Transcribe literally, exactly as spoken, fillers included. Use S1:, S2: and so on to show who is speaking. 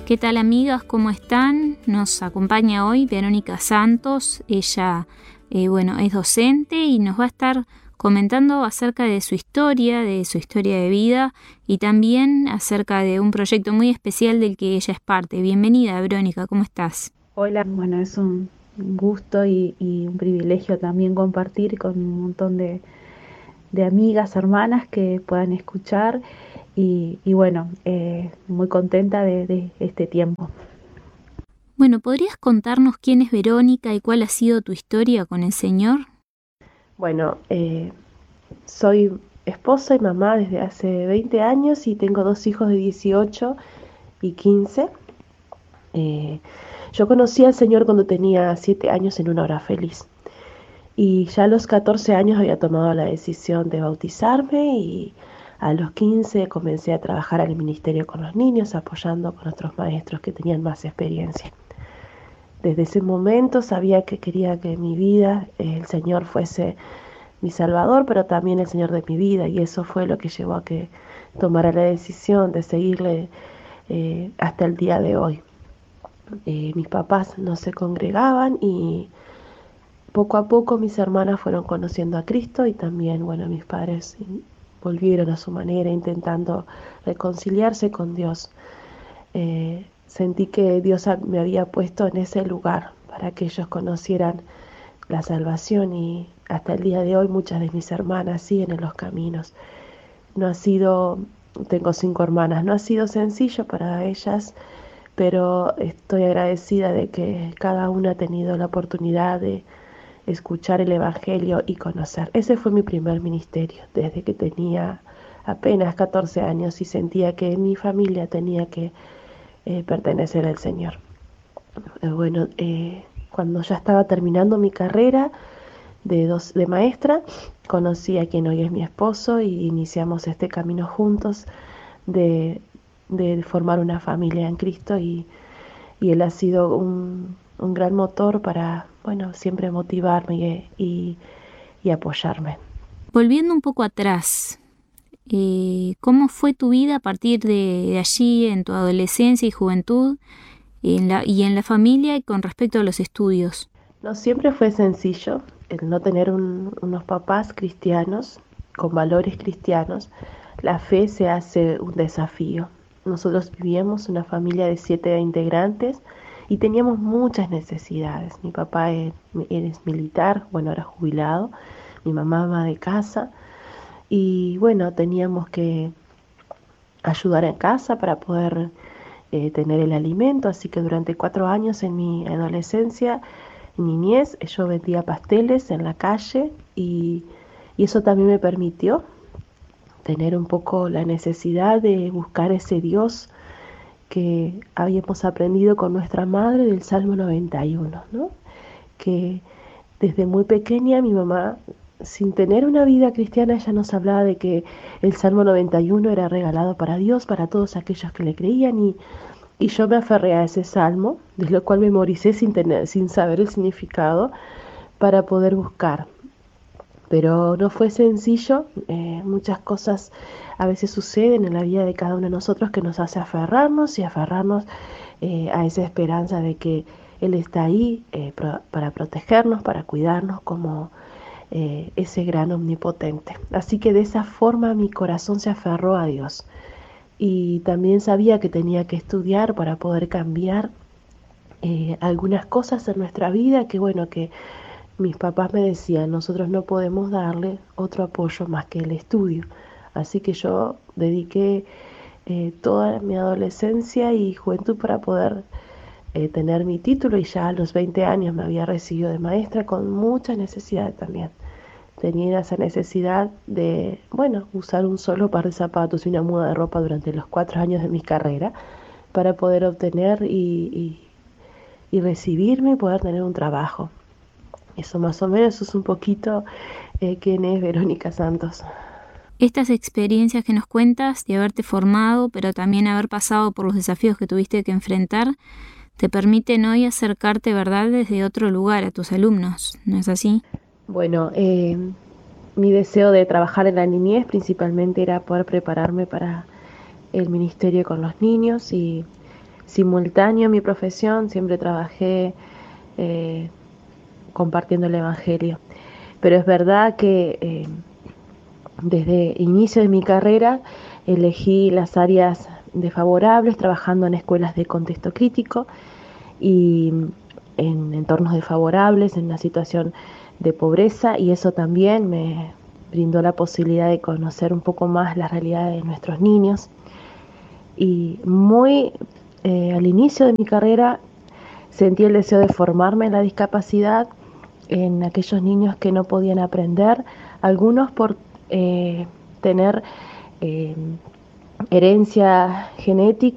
S1: ¿Qué tal, amigas? ¿Cómo están? Nos acompaña hoy Verónica Santos. Ella, eh, bueno, es docente y nos va a estar comentando acerca de su historia, de su historia de vida y también acerca de un proyecto muy especial del que ella es parte. Bienvenida, Verónica, ¿cómo estás?
S2: Hola, bueno, es un gusto y, y un privilegio también compartir con un montón de, de amigas, hermanas que puedan escuchar y, y bueno, eh, muy contenta de, de este tiempo.
S1: Bueno, ¿podrías contarnos quién es Verónica y cuál ha sido tu historia con el Señor?
S2: Bueno, eh, soy esposa y mamá desde hace veinte años y tengo dos hijos de dieciocho y quince. Eh, yo conocí al Señor cuando tenía siete años en una hora feliz. Y ya a los catorce años había tomado la decisión de bautizarme y a los quince comencé a trabajar en el ministerio con los niños, apoyando con otros maestros que tenían más experiencia. Desde ese momento sabía que quería que mi vida, eh, el Señor fuese mi Salvador, pero también el Señor de mi vida, y eso fue lo que llevó a que tomara la decisión de seguirle eh, hasta el día de hoy. Eh, mis papás no se congregaban y poco a poco mis hermanas fueron conociendo a Cristo y también, bueno, mis padres volvieron a su manera intentando reconciliarse con Dios. Eh, sentí que Dios me había puesto en ese lugar para que ellos conocieran la salvación y hasta el día de hoy muchas de mis hermanas siguen en los caminos. No ha sido, tengo cinco hermanas, no ha sido sencillo para ellas, pero estoy agradecida de que cada una ha tenido la oportunidad de escuchar el Evangelio y conocer. Ese fue mi primer ministerio, desde que tenía apenas catorce años y sentía que mi familia tenía que eh, pertenecer al Señor. Eh, bueno, eh, cuando ya estaba terminando mi carrera de, dos, de maestra, conocí a quien hoy es mi esposo y iniciamos este camino juntos de, de formar una familia en Cristo y, y él ha sido un, un gran motor para, bueno, siempre motivarme y, y, y apoyarme.
S1: Volviendo un poco atrás, eh, ¿cómo fue tu vida a partir de, de allí, en tu adolescencia y juventud, en la, y en la familia y con respecto a los estudios?
S2: No siempre fue sencillo el no tener un, unos papás cristianos, con valores cristianos. La fe se hace un desafío. Nosotros vivíamos una familia de siete integrantes y teníamos muchas necesidades. Mi papá es, es militar, bueno, era jubilado, mi mamá ama de casa y bueno, teníamos que ayudar en casa para poder eh, tener el alimento, así que durante cuatro años en mi adolescencia, niñez, yo vendía pasteles en la calle y, y eso también me permitió tener un poco la necesidad de buscar ese Dios que habíamos aprendido con nuestra madre del Salmo noventa y uno, ¿no? Que desde muy pequeña mi mamá, sin tener una vida cristiana, ella nos hablaba de que el Salmo noventa y uno era regalado para Dios, para todos aquellos que le creían y, y yo me aferré a ese salmo, de lo cual memoricé sin, tener, sin saber el significado, para poder buscar. Pero no fue sencillo, eh, muchas cosas a veces suceden en la vida de cada uno de nosotros que nos hace aferrarnos y aferrarnos eh, a esa esperanza de que Él está ahí eh, pro, para protegernos, para cuidarnos como eh, ese gran omnipotente. Así que de esa forma mi corazón se aferró a Dios y también sabía que tenía que estudiar para poder cambiar eh, algunas cosas en nuestra vida que bueno, que mis papás me decían, nosotros no podemos darle otro apoyo más que el estudio. Así que yo dediqué eh, toda mi adolescencia y juventud para poder eh, tener mi título y ya a los veinte años me había recibido de maestra con muchas necesidades también. Tenía esa necesidad de, bueno, usar un solo par de zapatos y una muda de ropa durante los cuatro años de mi carrera para poder obtener y, y, y recibirme y poder tener un trabajo. Eso más o menos es un poquito eh, quién es Verónica Santos.
S1: Estas experiencias que nos cuentas de haberte formado, pero también haber pasado por los desafíos que tuviste que enfrentar, te permiten hoy acercarte, ¿verdad?, desde otro lugar a tus alumnos, ¿no es así?
S2: Bueno, eh, mi deseo de trabajar en la niñez principalmente era poder prepararme para el ministerio con los niños y simultáneo a mi profesión, siempre trabajé eh, compartiendo el Evangelio. Pero es verdad que eh, desde el inicio de mi carrera elegí las áreas desfavorables, trabajando en escuelas de contexto crítico y en entornos desfavorables, en una situación de pobreza, y eso también me brindó la posibilidad de conocer un poco más la realidad de nuestros niños. Y muy eh, al inicio de mi carrera sentí el deseo de formarme en la discapacidad, en aquellos niños que no podían aprender, algunos por eh, tener eh, herencia genética,